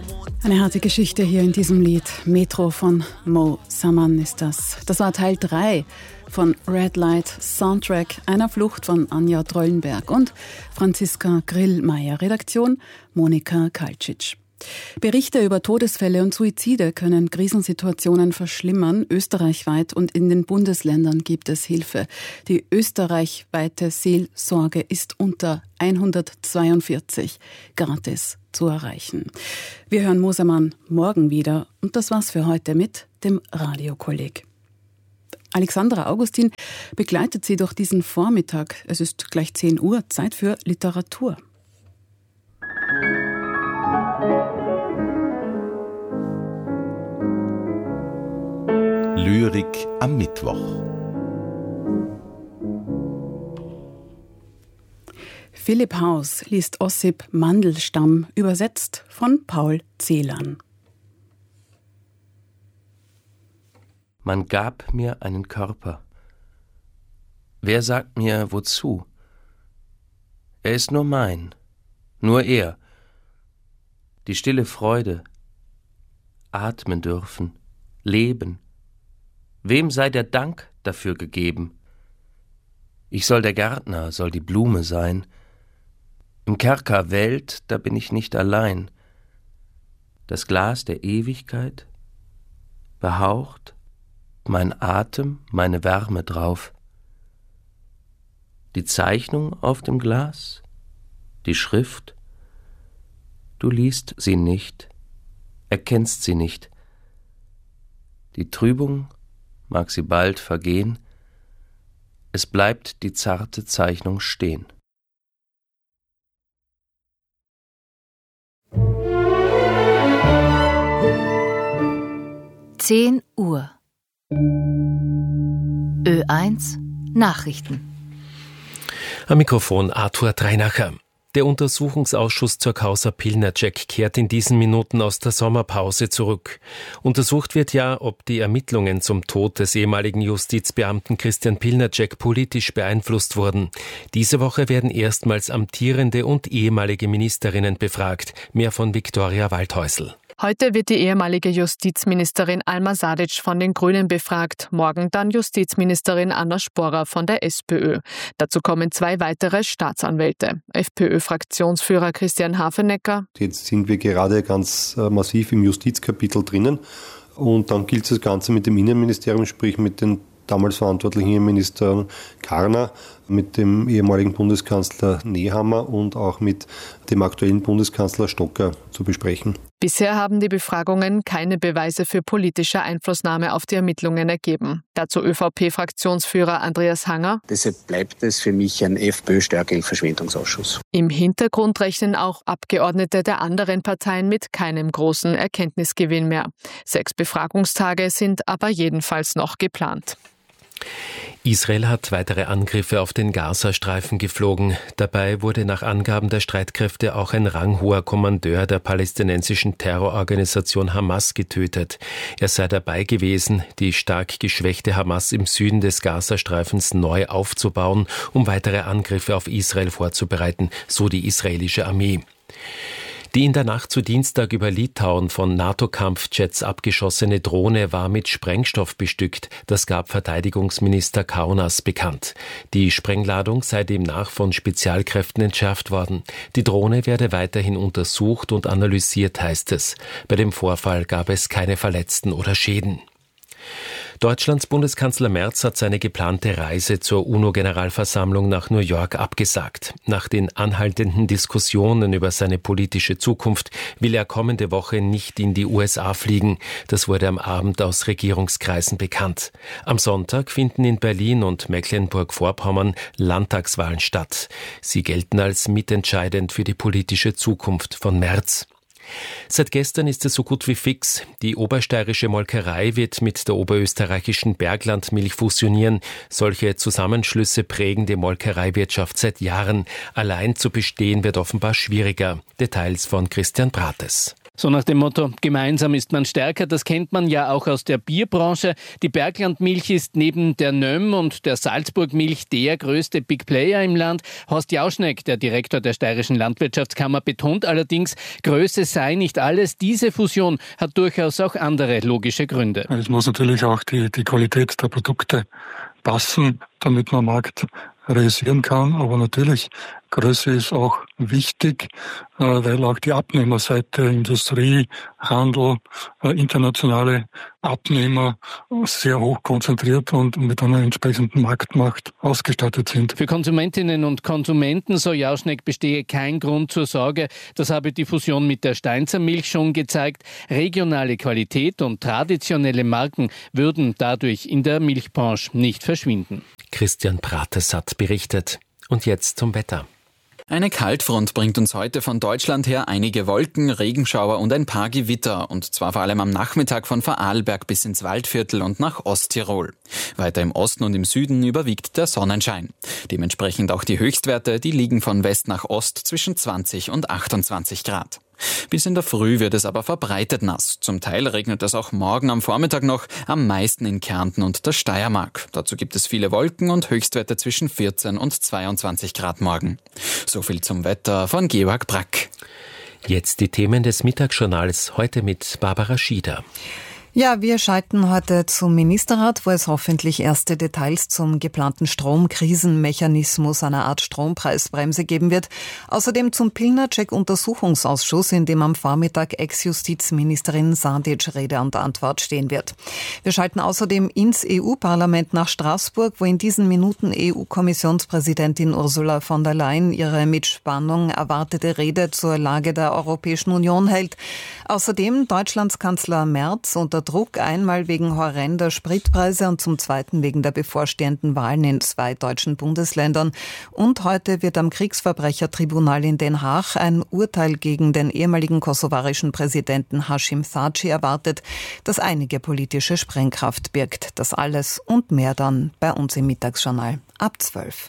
Eine harte Geschichte hier in diesem Lied. Metro von Mo Saman ist das. Das war Teil 3 von Red Light Soundtrack, einer Flucht von Anja Drollenberg und Franziska Grillmeier. Redaktion Monika Kalcic. Berichte über Todesfälle und Suizide können Krisensituationen verschlimmern. Österreichweit und in den Bundesländern gibt es Hilfe. Die österreichweite Seelsorge ist unter 142 gratis zu erreichen. Wir hören Mosaman morgen wieder und das war's für heute mit dem Radiokolleg. Alexandra Augustin begleitet Sie durch diesen Vormittag. Es ist gleich 10 Uhr, Zeit für Literatur. Lyrik am Mittwoch. Philipp Haus liest Ossip Mandelstamm, übersetzt von Paul Celan. Man gab mir einen Körper. Wer sagt mir, wozu? Er ist nur mein, nur er. Die stille Freude, atmen dürfen, leben. Wem sei der Dank dafür gegeben? Ich soll der Gärtner, soll die Blume sein. Im Kerker Welt, da bin ich nicht allein. Das Glas der Ewigkeit, behaucht, mein Atem, meine Wärme drauf. Die Zeichnung auf dem Glas, die Schrift, du liest sie nicht, erkennst sie nicht. Die Trübung mag sie bald vergehen, es bleibt die zarte Zeichnung stehen. Uhr. Ö1 Nachrichten. Am Mikrofon Arthur Dreinacher. Der Untersuchungsausschuss zur Causa Pilnacek kehrt in diesen Minuten aus der Sommerpause zurück. Untersucht wird ja, ob die Ermittlungen zum Tod des ehemaligen Justizbeamten Christian Pilnacek politisch beeinflusst wurden. Diese Woche werden erstmals amtierende und ehemalige Ministerinnen befragt. Mehr von Viktoria Waldhäusl. Heute wird die ehemalige Justizministerin Alma Sadic von den Grünen befragt, morgen dann Justizministerin Anna Sporrer von der SPÖ. Dazu kommen 2 weitere Staatsanwälte. FPÖ-Fraktionsführer Christian Hafenecker. Jetzt sind wir gerade ganz massiv im Justizkapitel drinnen und dann gilt das Ganze mit dem Innenministerium, sprich mit den damals verantwortlichen Innenminister Karner, mit dem ehemaligen Bundeskanzler Nehammer und auch mit dem aktuellen Bundeskanzler Stocker zu besprechen. Bisher haben die Befragungen keine Beweise für politische Einflussnahme auf die Ermittlungen ergeben. Dazu ÖVP-Fraktionsführer Andreas Hanger. Deshalb bleibt es für mich ein FPÖ-Störgeld-Verschwendungsausschuss. Im Hintergrund rechnen auch Abgeordnete der anderen Parteien mit keinem großen Erkenntnisgewinn mehr. 6 Befragungstage sind aber jedenfalls noch geplant. Israel hat weitere Angriffe auf den Gazastreifen geflogen. Dabei wurde nach Angaben der Streitkräfte auch ein ranghoher Kommandeur der palästinensischen Terrororganisation Hamas getötet. Er sei dabei gewesen, die stark geschwächte Hamas im Süden des Gazastreifens neu aufzubauen, um weitere Angriffe auf Israel vorzubereiten, so die israelische Armee. Die in der Nacht zu Dienstag über Litauen von NATO-Kampfjets abgeschossene Drohne war mit Sprengstoff bestückt. Das gab Verteidigungsminister Kaunas bekannt. Die Sprengladung sei demnach von Spezialkräften entschärft worden. Die Drohne werde weiterhin untersucht und analysiert, heißt es. Bei dem Vorfall gab es keine Verletzten oder Schäden. Deutschlands Bundeskanzler Merz hat seine geplante Reise zur UNO-Generalversammlung nach New York abgesagt. Nach den anhaltenden Diskussionen über seine politische Zukunft will er kommende Woche nicht in die USA fliegen. Das wurde am Abend aus Regierungskreisen bekannt. Am Sonntag finden in Berlin und Mecklenburg-Vorpommern Landtagswahlen statt. Sie gelten als mitentscheidend für die politische Zukunft von Merz. Seit gestern ist es so gut wie fix. Die obersteirische Molkerei wird mit der oberösterreichischen Berglandmilch fusionieren. Solche Zusammenschlüsse prägen die Molkereiwirtschaft seit Jahren. Allein zu bestehen wird offenbar schwieriger. Details von Christian Brates. So nach dem Motto, gemeinsam ist man stärker, das kennt man ja auch aus der Bierbranche. Die Berglandmilch ist neben der Nömm und der Salzburgmilch der größte Big Player im Land. Horst Jauschneck, der Direktor der Steirischen Landwirtschaftskammer, betont allerdings, Größe sei nicht alles. Diese Fusion hat durchaus auch andere logische Gründe. Es muss natürlich auch die Qualität der Produkte passen, damit man am Markt realisieren kann. Aber natürlich, Größe ist auch wichtig, weil auch die Abnehmerseite, Industrie, Handel, internationale Abnehmer sehr hoch konzentriert und mit einer entsprechenden Marktmacht ausgestattet sind. Für Konsumentinnen und Konsumenten, so Jauschneck, bestehe kein Grund zur Sorge. Das habe die Fusion mit der Steinzer Milch schon gezeigt. Regionale Qualität und traditionelle Marken würden dadurch in der Milchbranche nicht verschwinden. Christian Pratesatt berichtet. Und jetzt zum Wetter. Eine Kaltfront bringt uns heute von Deutschland her einige Wolken, Regenschauer und ein paar Gewitter. Und zwar vor allem am Nachmittag von Vorarlberg bis ins Waldviertel und nach Osttirol. Weiter im Osten und im Süden überwiegt der Sonnenschein. Dementsprechend auch die Höchstwerte, die liegen von West nach Ost zwischen 20 und 28 Grad. Bis in der Früh wird es aber verbreitet nass. Zum Teil regnet es auch morgen am Vormittag noch, am meisten in Kärnten und der Steiermark. Dazu gibt es viele Wolken und Höchstwerte zwischen 14 und 22 Grad morgen. So viel zum Wetter von Georg Brack. Jetzt die Themen des Mittagsjournals, heute mit Barbara Schieder. Ja, wir schalten heute zum Ministerrat, wo es hoffentlich erste Details zum geplanten Stromkrisenmechanismus, einer Art Strompreisbremse geben wird. Außerdem zum Pilnacek-Untersuchungsausschuss, in dem am Vormittag Ex-Justizministerin Sadic Rede und Antwort stehen wird. Wir schalten außerdem ins EU-Parlament nach Straßburg, wo in diesen Minuten EU-Kommissionspräsidentin Ursula von der Leyen ihre mit Spannung erwartete Rede zur Lage der Europäischen Union hält. Außerdem Deutschlands Kanzler Merz unter Druck, einmal wegen horrender Spritpreise und zum zweiten wegen der bevorstehenden Wahlen in 2 deutschen Bundesländern. Und heute wird am Kriegsverbrechertribunal in Den Haag ein Urteil gegen den ehemaligen kosovarischen Präsidenten Hashim Thaçi erwartet, das einige politische Sprengkraft birgt. Das alles und mehr dann bei uns im Mittagsjournal ab 12.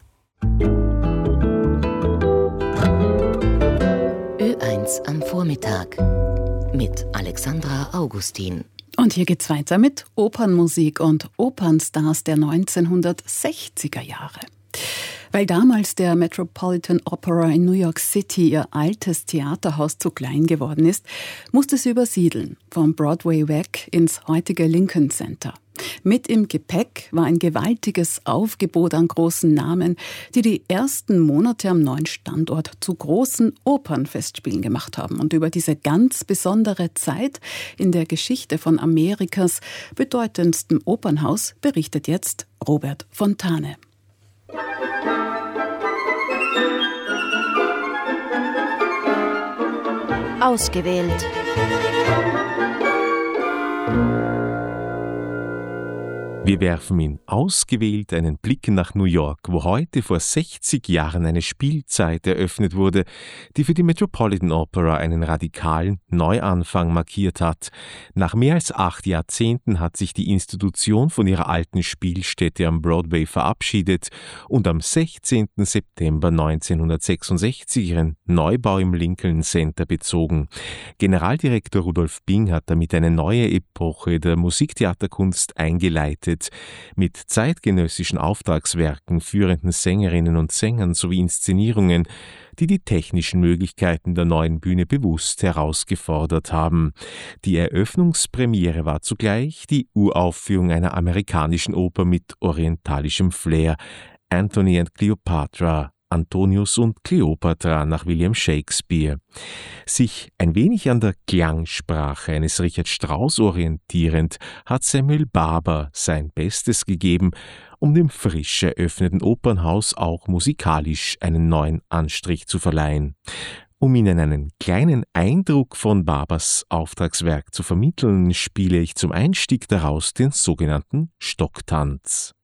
Ö1 am Vormittag mit Alexandra Augustin. Und hier geht's weiter mit Opernmusik und Opernstars der 1960er Jahre. Weil damals der Metropolitan Opera in New York City, ihr altes Theaterhaus, zu klein geworden ist, musste sie übersiedeln, vom Broadway weg ins heutige Lincoln Center. Mit im Gepäck war ein gewaltiges Aufgebot an großen Namen, die die ersten Monate am neuen Standort zu großen Opernfestspielen gemacht haben. Und über diese ganz besondere Zeit in der Geschichte von Amerikas bedeutendsten Opernhaus berichtet jetzt Robert Fontane. Ausgewählt. Wir werfen in Ausgewählt einen Blick nach New York, wo heute vor 60 Jahren eine Spielzeit eröffnet wurde, die für die Metropolitan Opera einen radikalen Neuanfang markiert hat. Nach mehr als 8 Jahrzehnten hat sich die Institution von ihrer alten Spielstätte am Broadway verabschiedet und am 16. September 1966 ihren Neubau im Lincoln Center bezogen. Generaldirektor Rudolf Bing hat damit eine neue Epoche der Musiktheaterkunst eingeleitet. Mit zeitgenössischen Auftragswerken, führenden Sängerinnen und Sängern sowie Inszenierungen, die die technischen Möglichkeiten der neuen Bühne bewusst herausgefordert haben. Die Eröffnungspremiere war zugleich die Uraufführung einer amerikanischen Oper mit orientalischem Flair, Antony and Cleopatra, Antonius und Kleopatra nach William Shakespeare. Sich ein wenig an der Klangsprache eines Richard Strauss orientierend, hat Samuel Barber sein Bestes gegeben, um dem frisch eröffneten Opernhaus auch musikalisch einen neuen Anstrich zu verleihen. Um Ihnen einen kleinen Eindruck von Barbers Auftragswerk zu vermitteln, spiele ich zum Einstieg daraus den sogenannten Stocktanz.